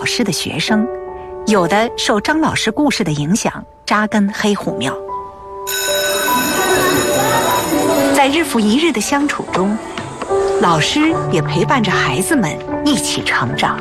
师的学生，有的受张老师故事的影响，扎根黑虎庙。在日复一日的相处中，老师也陪伴着孩子们一起成长。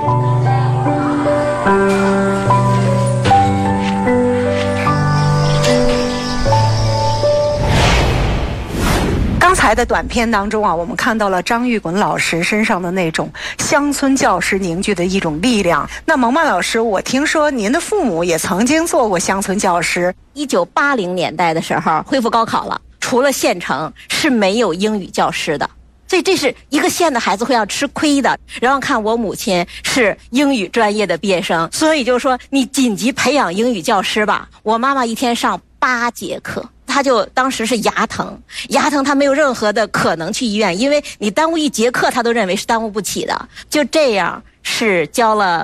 刚才的短片当中啊，我们看到了张玉滚老师身上的那种乡村教师凝聚的一种力量。那蒙曼老师，我听说您的父母也曾经做过乡村教师。 1980年代的时候恢复高考了，除了县城是没有英语教师的，所以这是一个县的孩子会要吃亏的。然后看我母亲是英语专业的毕业生，所以就说你紧急培养英语教师吧。我妈妈一天上8节课，她就当时是牙疼，她没有任何的可能去医院，因为你耽误1节课她都认为是耽误不起的。就这样是教了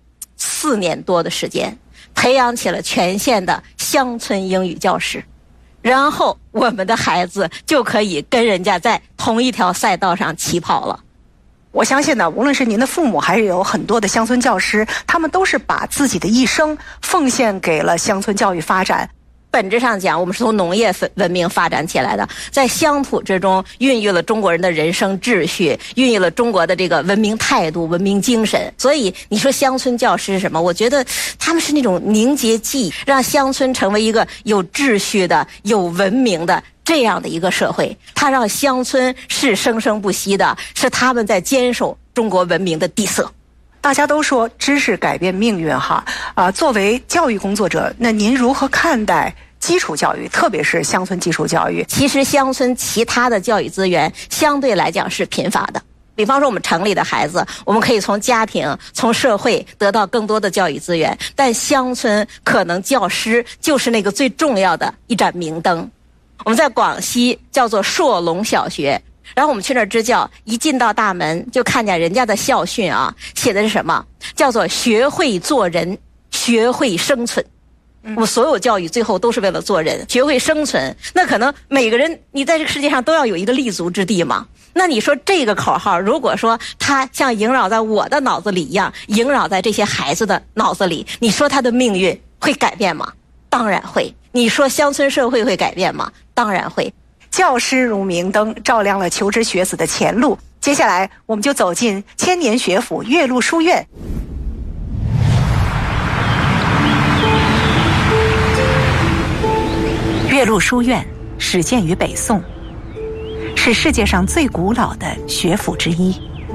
4年多的时间，培养起了全县的乡村英语教师，然后我们的孩子就可以跟人家在同一条赛道上起跑了。 我相信呢，无论是您的父母还是有很多的乡村教师，他们都是把自己的一生奉献给了乡村教育发展。 本质上讲，我们是从农业文明发展起来的，在乡土之中孕育了中国人的人生秩序，孕育了中国的这个文明态度、文明精神。所以你说乡村教师是什么？我觉得他们是那种凝结剂，让乡村成为一个有秩序的、有文明的这样的一个社会。它让乡村是生生不息的，是他们在坚守中国文明的底色。 大家都说知识改变命运哈，作为教育工作者，那您如何看待基础教育，特别是乡村基础教育？ 其实乡村其他的教育资源相对来讲是贫乏的。比方说我们城里的孩子，我们可以从家庭、从社会得到更多的教育资源，但乡村可能教师就是那个最重要的一盏明灯。我们在广西叫做硕龙小学，然后我们去那儿支教，一进到大门就看见人家的校训啊，写的是什么？叫做学会做人，学会生存。我们所有教育最后都是为了做人，学会生存。那可能每个人你在这个世界上都要有一个立足之地嘛。那你说这个口号，如果说它像萦绕在我的脑子里一样，萦绕在这些孩子的脑子里，你说他的命运会改变吗？当然会。你说乡村社会会改变吗？当然会。 教师如明灯，照亮了求知学子的前路。接下来我们就走进千年学府岳麓书院。岳麓书院始建于北宋，是世界上最古老的学府之一。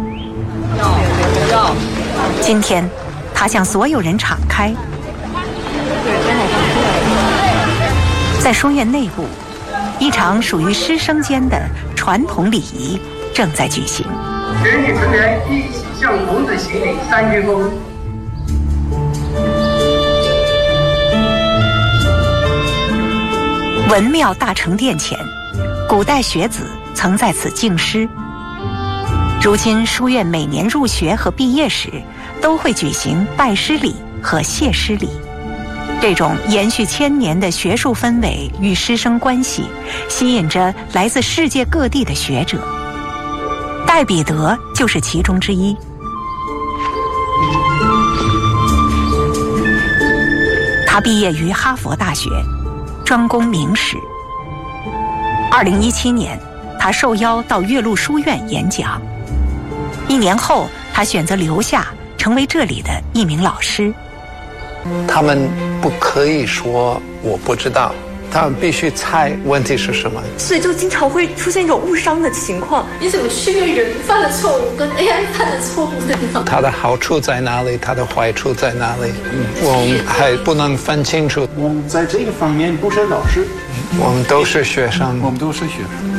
今天它向所有人敞开。在书院内部，一场属于师生间的传统礼仪正在举行。 全体成员一起向孔子行礼3鞠躬。 文庙大成殿前，古代学子曾在此敬师。如今书院每年入学和毕业时，都会举行拜师礼和谢师礼。这种延续1000年的学术氛围与师生关系，吸引着来自世界各地的学者。戴彼得就是其中之一。他毕业于哈佛大学，专攻明史。2017年，他受邀到岳麓书院演讲。1年后，他选择留下，成为这里的一名老师。 他们不可以说我不知道，他们必须猜问题是什么， 所以就经常会出现一种误伤的情况。 你怎么区别人犯的错误跟 AI 犯的错误的地方？ 它的好处在哪里，它的坏处在哪里，我们还不能分清楚。 我们在这个方面不是老师， 我们都是学生， 我们都是学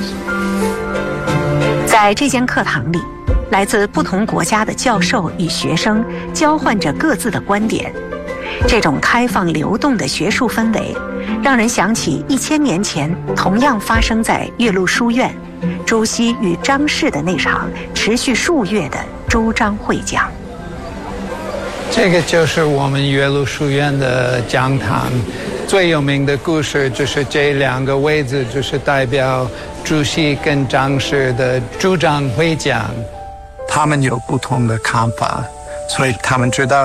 生。 在这间课堂里，来自不同国家的教授与学生交换着各自的观点。这种开放流动的学术氛围，让人想起1000年前同样发生在岳麓书院朱熹与张氏的那场持续数月的周章会讲。 这个就是我们岳麓书院的讲堂，最有名的故事就是这2个位子，就是代表朱熹跟张氏的周章会讲。 他们有不同的看法，所以他们知道